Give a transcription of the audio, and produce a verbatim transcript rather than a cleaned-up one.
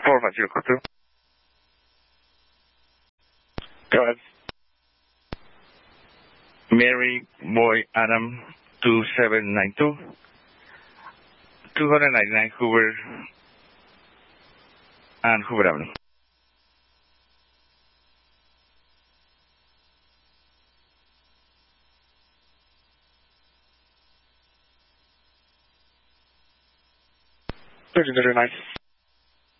four five zero two. Go ahead. Mary Boy Adam two seven nine two. two ninety-nine Hoover and Hoover Avenue. thirty thirty-nine.